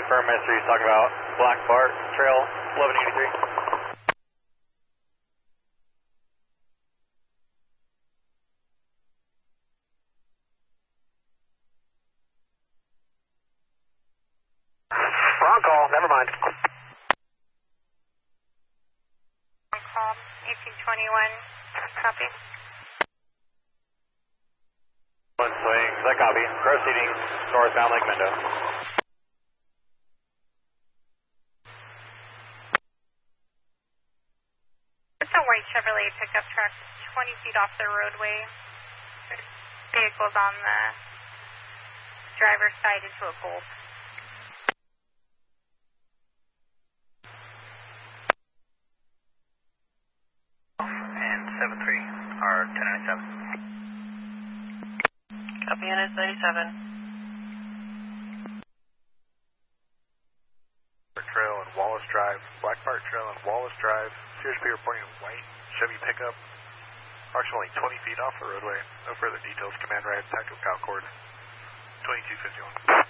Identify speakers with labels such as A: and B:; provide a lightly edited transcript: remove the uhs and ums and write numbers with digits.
A: confirm Mr. He's talking about Black Bart Trail 1183.
B: Wrong call, never mind.
C: Wrong call, 1821, copy.
A: One swing, that copy. Proceeding northbound Lake Mendo.
C: It's a white Chevrolet pickup truck, 20 feet off the roadway. Vehicle's on the driver's side into a Golf.
B: And 7-3, or 1097.
D: Copy, NS97.
E: Trail and Wallace Drive, Black Bart Trail and Wallace Drive, CHP reporting white Chevy pickup, approximately 20 feet off the roadway. No further details. Command right, tactical Concorde, 2251.